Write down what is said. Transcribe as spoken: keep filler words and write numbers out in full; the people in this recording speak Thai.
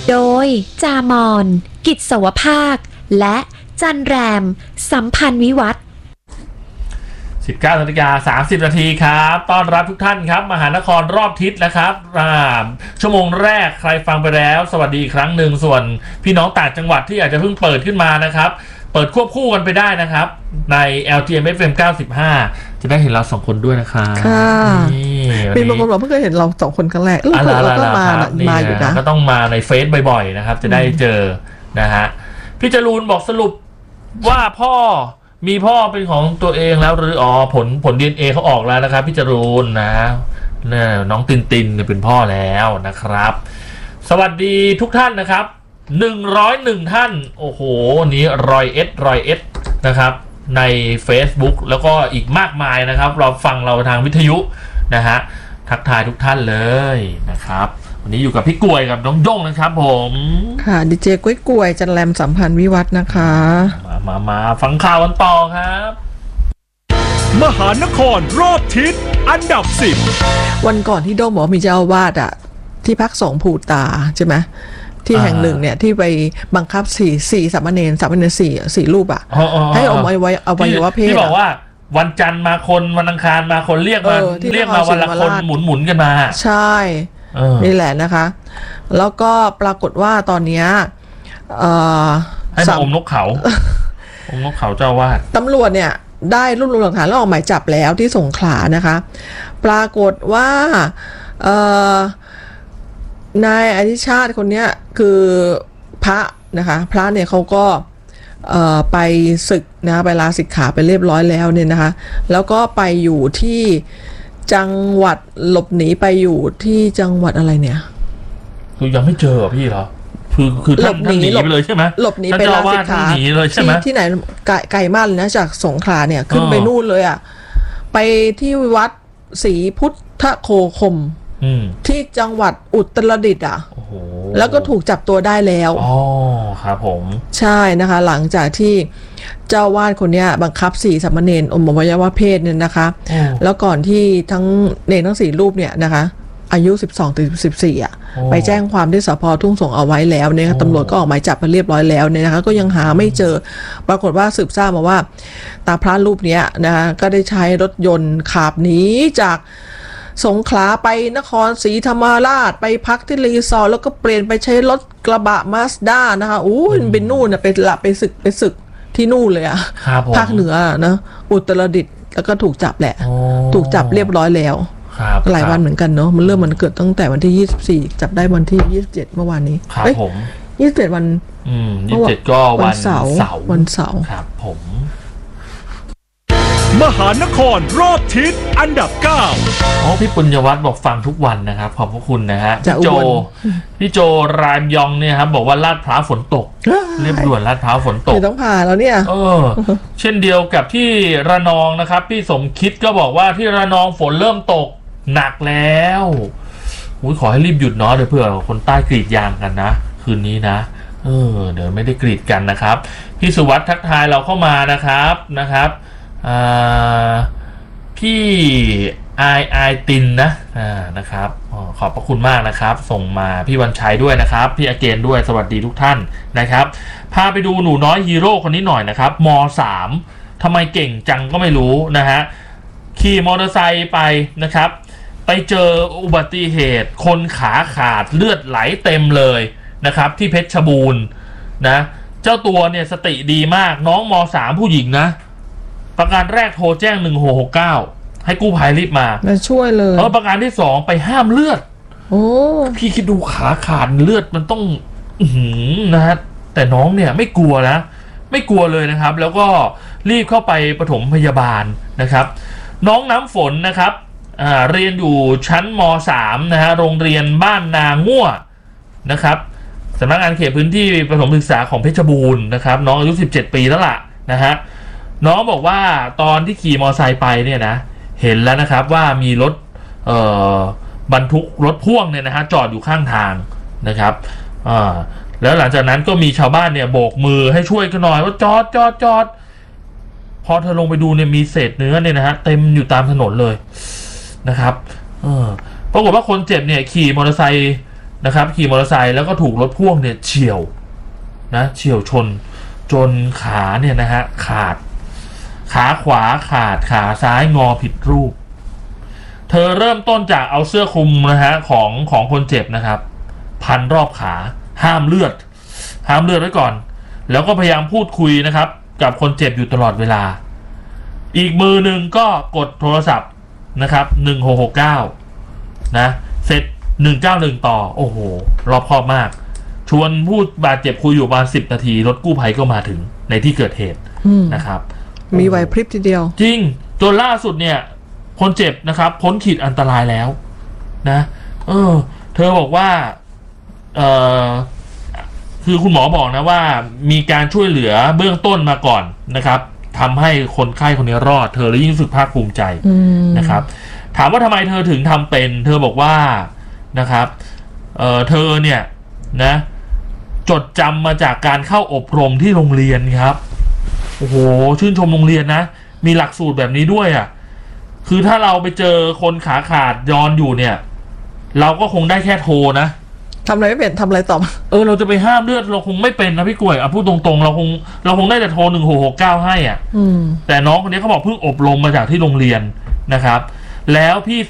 โดยจามอนกิจสวภาคและจันแรมสัมพันธ์วิวัฒน์สิบเก้านาฬิกาสามสิบนาทีครับต้อนรับทุกท่านครับมหานครรอบทิศนะครับชั่วโมงแรกใครฟังไปแล้วสวัสดีอีกครั้งหนึ่งส่วนพี่น้องต่างจังหวัดที่อาจจะเพิ่งเปิดขึ้นมานะครับเปิดควบคู่กันไปได้นะครับใน แอล ที เอ็ม เอฟ เอ็ม เก้าสิบห้าจะได้เห็นเราสองคนด้วยนะครับค่ะเป็นบางคนบอกเพิ่งเคยเห็นเราสองคนครั้งแรกแล้วก็มามาอยู่นะก็ต้องมาในเฟซบ่อยๆนะครับจะได้เจอนะฮะพี่จรูนบอกสรุปว่าพ่อมีพ่อเป็นของตัวเองแล้วหรืออ๋อผลผล ดี เอ็น เอ เขาออกแล้วนะครับพี่จรูนนะเนี่ยน้องตินตินเป็นพ่อแล้วนะครับสวัสดีทุกท่านนะครับหนึ่งร้อยเอ็ดท่านโอ้โหนี้รอยเอสรอยเอสนะครับใน Facebook แล้วก็อีกมากมายนะครับเราฟังเราทางวิทยุนะฮะทักทายทุกท่านเลยนะครับวันนี้อยู่กับพี่กล้วยกับน้องย่งนะครับผมค่ะดีเจกล้วยกล้วยจันแรมสัมพันธ์วิวัฒน์นะคะมามามาฟังข่าวกันต่อครับมหานครรอบทิศอันดับสิบวันก่อนที่โดมบอกมีเจ้าอาวาสอ่ะที่พักสงฆ์ภูตาใช่ไหมที่แห่งหนึ่งเนี่ยที่ไปบังคับสี่สี่สามเณรสามเณรสี่สี่รูปอ่ะให้อมไว้อวัยวะเพศที่บอกว่าวันจันทร์มาคนวันอังคารมาคนเรียกมาเรียกมาวันละคนหมุนหมุนกันมาใช่นี่แหละนะคะแล้วก็ปรากฏว่าตอนนี้ให้มาอมนกเขาอมนกเขาเจ้าวาดตำรวจเนี่ยได้รวบรวมหลักฐานแล้วออกหมายจับแล้วที่สงขลานะคะปรากฏว่านายอธิชาติคนนี้คือพระนะคะพระเนี่ยเขาก็ไปศึกนะไปลาสิกขาไปเรียบร้อยแล้วเนี่ยนะคะแล้วก็ไปอยู่ที่จังหวัดหลบหนีไปอยู่ที่จังหวัดอะไรเนี่ยคือยังไม่เจอพี่เหรอคือคือท่านหนีไปเลยใช่ไหมหลบหนีไปลาสิกขาที่ที่ไหนไกลมากเลยนะจากสงขลาเนี่ยขึ้นไปนู่นเลยอ่ะไปที่วัดศรีพุทธโคคมที่จังหวัดอุตรดิตถ์อ่ะแล้วก็ถูกจับตัวได้แล้วอ๋อครับผมใช่นะคะหลังจากที่เจ้าวาดคนนี้บังคับสี่สามเณรอมอวัยวะเพศเนี่ยนะคะแล้วก่อนที่ทั้งเนรทั้งสี่รูปเนี่ยนะคะอายุสิบสองถึงสิบสี่อ่ะไปแจ้งความที่สภ.ทุ่งสงเอาไว้แล้วเนี่ยตำรวจก็ออกหมายจับมาเรียบร้อยแล้วเนี่ยนะคะก็ยังหาไม่เจอปรากฏว่าสืบทราบมาว่าตาพระรูปนี้นะคะก็ได้ใช้รถยนต์ขับหนีจากสงขลาไปนครศรีธรรมราชไปพักที่รีสอร์ทแล้วก็เปลี่ยนไปใช้รถกระบะมาสด้านะคะอู้เป็นนู่นนะไปละไปศึกไปศึกที่นู่นเลยอะภาคเหนือนะอุตรดิตถ์แล้วก็ถูกจับแหละถูกจับเรียบร้อยแล้วหลายวันเหมือนกันเนาะมันเริ่มมันเกิดตั้งแต่วันที่ยี่สิบสี่จับได้วันที่ยี่สิบเจ็ดเมื่อวานนี้ครับผมยี่สิบเจ็ดวันอืมยี่สิบเจ็ดก็วันเสาร์วันเสาร์ครับผมมหานครรอบทิศอันดับเก้าอ๋อพี่ปุญญวัฒน์บอกฟังทุกวันนะครับขอบพระคุณนะฮะพี่โจพี่โจรามยองเนี่ยครับบอกว่าลาดพร้าวฝนตกเรียบด่วนลาดพร้าวฝนตกต้องผ่าแล้วเนี่ยเออเช่นเดียวกับที่ระนองนะครับพี่สมคิดก็บอกว่าที่ระนองฝนเริ่มตกหนักแล้วอุ้ยขอให้รีบหยุดเนาะเดี๋ยวเผื่อคนใต้กรีดยางกันนะคืนนี้นะเออเดี๋ยวไม่ได้กรีดกันนะครับพี่สุวัฒน์ทักทายเราเข้ามานะครับนะครับพี่ไอไอตินนะอ่านะครับขอบพระคุณมากนะครับส่งมาพี่วันชัยด้วยนะครับพี่อเกนด้วยสวัสดีทุกท่านนะครับพาไปดูหนูน้อยฮีโร่คนนี้หน่อยนะครับม.สาม ทำไมเก่งจังก็ไม่รู้นะฮะขี่มอเตอร์ไซค์ไปนะครับไปเจออุบัติเหตุคนขาขาดเลือดไหลเต็มเลยนะครับที่เพชรบูรณ์นะเจ้าตัวเนี่ยสติดีมากน้องม.สาม ผู้หญิงนะประการแรกโทรแจ้งหนึ่งหกหกเก้าให้กู้ภัยรีบมามาช่วยเลยเออประการที่สองไปห้ามเลือดโอ้พี่คิดดูขาขาดเลือดมันต้องอื้อหือนะฮะแต่น้องเนี่ยไม่กลัวนะไม่กลัวเลยนะครับแล้วก็รีบเข้าไปปฐมพยาบาลนะครับน้องน้ำฝนนะครับอ่าเรียนอยู่ชั้นม.สาม นะฮะโรงเรียนบ้านนาง่วนะครับสำนักงานเขตพื้นที่ประถมศึกษาของเพชรบูรณ์นะครับน้องอายุสิบเจ็ดปีแล้วล่ะนะฮะน้องบอกว่าตอนที่ขี่มอไซค์ไปเนี่ยนะเห็นแล้วนะครับว่ามีรถเอ่อบรรทุกรถพ่วงเนี่ยนะฮะจอดอยู่ข้างทางนะครับอ่าแล้วหลังจากนั้นก็มีชาวบ้านเนี่ยโบกมือให้ช่วยกันหน่อยว่าจอดจอดจอดพอเธอลงไปดูเนี่ยมีเศษเนื้อเนี่ยนะฮะเต็มอยู่ตามถนนเลยนะครับเออปรากฏว่าคนเจ็บเนี่ยขี่มอเตอร์ไซค์นะครับขี่มอเตอร์ไซค์แล้วก็ถูกรถพ่วงเนี่ยเฉี่ยวนะเฉี่ยวชนจนขาเนี่ยนะฮะขาดขาขวาขาดขาซ้ายงอผิดรูปเธอเริ่มต้นจากเอาเสื้อคลุมนะฮะของของคนเจ็บนะครับพันรอบขาห้ามเลือดห้ามเลือดไว้ก่อนแล้วก็พยายามพูดคุยนะครับกับคนเจ็บอยู่ตลอดเวลาอีกมือหนึ่งก็กดโทรศัพท์นะครับหนึ่งหกหกเก้านะเสร็จหนึ่งเก้าหนึ่งต่อโอ้โหรอบคอบมากชวนพูดบาดเจ็บคุยอยู่ประมาณสิบนาทีรถกู้ภัยก็มาถึงในที่เกิดเหตุนะครับมีไหวพริบทีเดียวจริงจนล่าสุดเนี่ยคนเจ็บนะครับพ้นขีดอันตรายแล้วนะเออเธอบอกว่าเออคือคุณหมอบอกนะว่ามีการช่วยเหลือเบื้องต้นมาก่อนนะครับทำให้คนไข้คนนี้รอดเธอเลยยิ่งรู้สึกภาคภูมิใจนะครับถามว่าทำไมเธอถึงทำเป็นเธอบอกว่านะครับเออเธอเนี่ยนะจดจำมาจากการเข้าอบรมที่โรงเรียนครับโอ้โหชื่นชมโรงเรียนนะมีหลักสูตรแบบนี้ด้วยอ่ะคือถ้าเราไปเจอคนขาขาดยอนอยู่เนี่ยเราก็คงได้แค่โทรนะทำอะไรไม่เป็นทำอะไรต่อเออเราจะไปห้ามเลือดเราคงไม่เป็นนะพี่กล้วยอ่ะพูดตรงๆเราคงเราคงได้แต่โทรหนึ่งหกหกเก้าให้อ่ะแต่น้องคนนี้เขาบอกเพิ่งอบรมมาจากที่โรงเรียนนะครับแล้วพี่